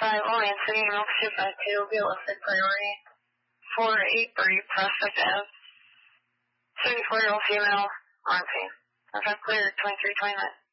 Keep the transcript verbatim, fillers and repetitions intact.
arrival and City Membership by two, be listed priority. four eight three Prospect Ave. seventy-four-year-old female on scene. Contract clear twenty-three twenty-nine.